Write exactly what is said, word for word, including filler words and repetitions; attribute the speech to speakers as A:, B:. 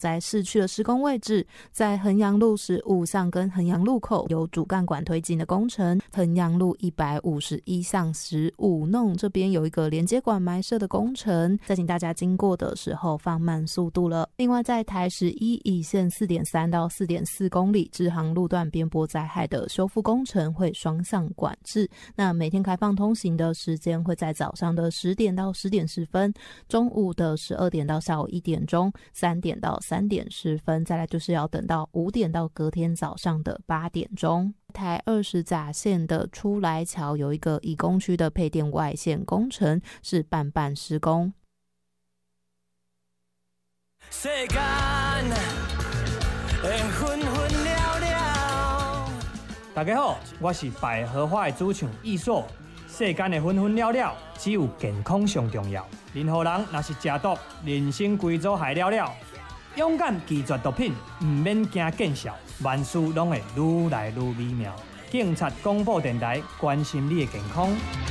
A: 在市区的施工位置，在衡阳路十五巷跟衡阳路口有主干管推进的工程，衡阳路一百五十一巷十五弄这边有一个连接管埋设的工程，再请大家经过的时候放慢速度了。另外在台十一乙线 四点三 到 四点四公里支航路段边坡灾害的修复工程会双向管制，那每天开放通行的时间会在早上的十点到十点十分，中午的十二点到下午一点钟，三点到三点十分，再来就是要等到五点到隔天早上的八点钟。台二十甲线的出来桥有一个乙工区的配电外线工程是半半施工。世间的纷纷了了，
B: 大家好，我是百合花的主唱艺硕。世间的纷纷了了，只有健康上重要。任何人若是食毒，人生规组害了了。勇敢拒绝毒品，唔免惊见效，万事拢会愈来愈美妙。警察广播电台关心你的健康。